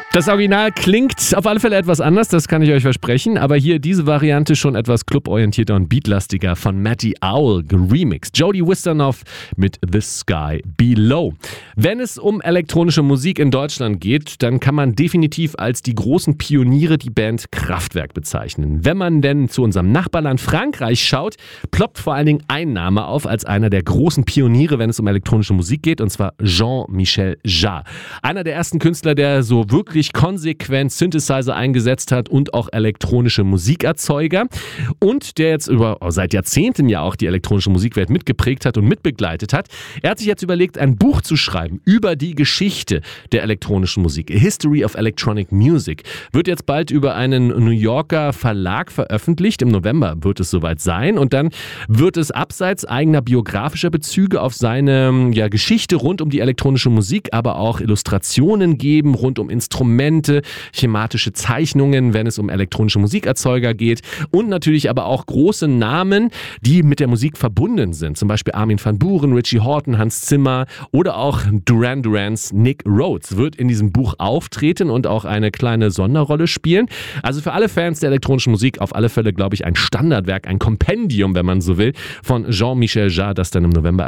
Das Original klingt auf alle Fälle etwas anders, das kann ich euch versprechen, aber hier diese Variante schon etwas cluborientierter und beatlastiger von Matty Owl geremixed. Jody Wisternoff mit The Sky Below. Wenn es um elektronische Musik in Deutschland geht, dann kann man definitiv als die großen Pioniere die Band Kraftwerk bezeichnen. Wenn man denn zu unserem Nachbarland Frankreich schaut, ploppt vor allen Dingen ein Name auf als einer der großen Pioniere, wenn es um elektronische Musik geht, und zwar Jean-Michel Jarre. Einer der ersten Künstler, der so wirklich konsequent Synthesizer eingesetzt hat und auch elektronische Musikerzeuger und der jetzt seit Jahrzehnten ja auch die elektronische Musikwelt mitgeprägt hat und mitbegleitet hat. Er hat sich jetzt überlegt, ein Buch zu schreiben über die Geschichte der elektronischen Musik. A History of Electronic Music. Wird jetzt bald über einen New Yorker Verlag veröffentlicht. Im November wird es soweit sein und dann wird es abseits eigener biografischer Bezüge auf seine Geschichte rund um die elektronische Musik, aber auch Illustrationen geben rund um Instrumente, schematische Zeichnungen, wenn es um elektronische Musikerzeuger geht und natürlich aber auch große Namen, die mit der Musik verbunden sind. Zum Beispiel Armin van Buuren, Richie Hawtin, Hans Zimmer oder auch Duran Durans Nick Rhodes wird in diesem Buch auftreten und auch eine kleine Sonderrolle spielen. Also für alle Fans der elektronischen Musik auf alle Fälle, glaube ich, ein Standardwerk, ein Kompendium, wenn man so will, von Jean-Michel Jarre, das dann im November